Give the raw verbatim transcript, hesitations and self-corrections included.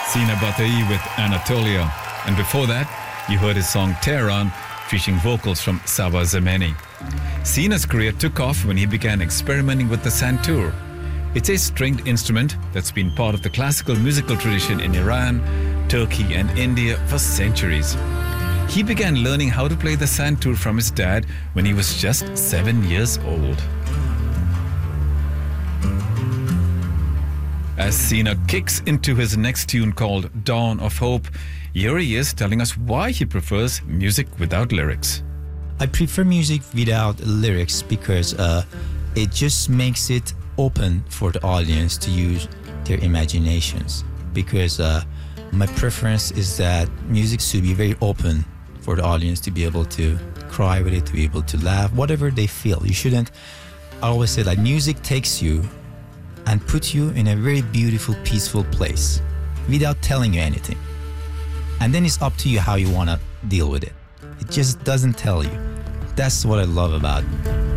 Sina Batai with Anatolia. And before that, you heard his song Tehran, featuring vocals from Saba Zameni. Sina's career took off when he began experimenting with the santur. It's a stringed instrument that's been part of the classical musical tradition in Iran, Turkey and India for centuries. He began learning how to play the santur from his dad when he was just seven years old. As Sina kicks into his next tune called Dawn of Hope, here he is telling us why he prefers music without lyrics. I prefer music without lyrics because uh, it just makes it open for the audience to use their imaginations. Because uh, my preference is that music should be very open for the audience to be able to cry with it, to be able to laugh, whatever they feel. You shouldn't, I always say that music takes you and puts you in a very beautiful, peaceful place without telling you anything. And then it's up to you how you want to deal with it. It just doesn't tell you. That's what I love about it.